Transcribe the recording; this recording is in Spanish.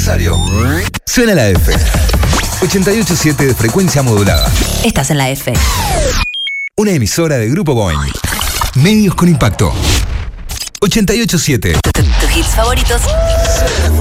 Rosario. Suena la F. 88.7 de frecuencia modulada. Estás en la F. Una emisora de Grupo Boing. Medios con impacto. 88.7. Tus hits favoritos